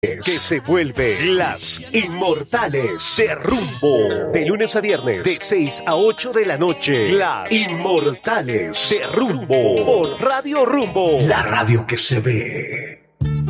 que se vuelve Las Inmortales de Rumbo. De lunes a viernes, de 6 a 8 de la noche. Las Inmortales de Rumbo. Por Radio Rumbo. La radio que se ve.